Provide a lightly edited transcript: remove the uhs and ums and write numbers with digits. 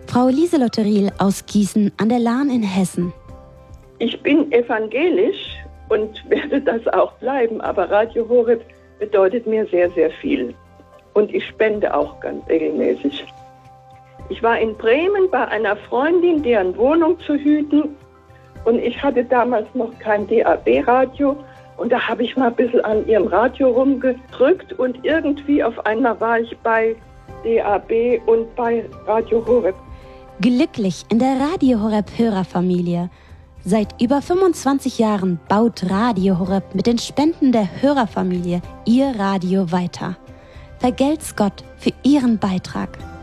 Frau Lieselotte Riel aus Gießen an der Lahn in Hessen. Ich bin evangelisch und werde das auch bleiben, aber Radio Horeb bedeutet mir sehr, sehr viel. Und ich spende auch ganz regelmäßig. Ich war in Bremen bei einer Freundin, deren Wohnung zu hüten. Und ich hatte damals noch kein DAB-Radio. Und da habe ich mal ein bisschen an ihrem Radio rumgedrückt. Und irgendwie auf einmal war ich bei DAB und bei Radio Horeb. Glücklich in der Radio Horeb Hörerfamilie. Seit über 25 Jahren baut Radio Horeb mit den Spenden der Hörerfamilie ihr Radio weiter. Vergelt's Gott für Ihren Beitrag.